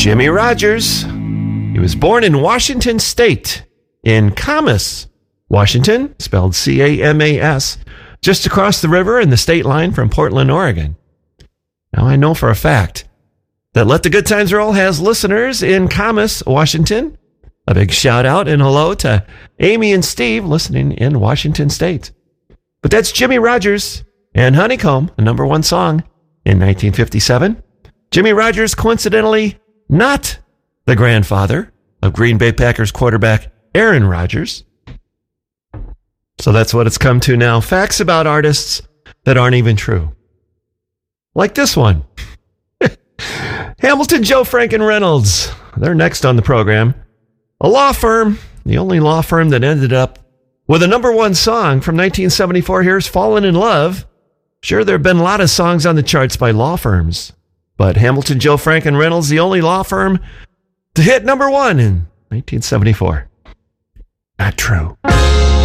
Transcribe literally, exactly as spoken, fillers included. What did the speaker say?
Jimmie Rodgers. He was born in Washington State, in Camas, Washington, spelled C A M A S, just across the river and the state line from Portland, Oregon. Now, I know for a fact that Let the Good Times Roll has listeners in Camas, Washington. A big shout out and hello to Amy and Steve listening in Washington State. But that's Jimmie Rodgers and Honeycomb, a number one song in nineteen fifty-seven. Jimmie Rodgers, coincidentally, not the grandfather of Green Bay Packers quarterback Aaron Rodgers. So that's what it's come to now. Facts about artists that aren't even true. Like this one. Hamilton, Joe Frank, and Reynolds. They're next on the program. A law firm, the only law firm that ended up with a number one song from nineteen seventy-four. Here's Fallen in Love. Sure, there have been a lot of songs on the charts by law firms, but Hamilton, Joe Frank, and Reynolds, the only law firm to hit number one in nineteen seventy-four. Not true.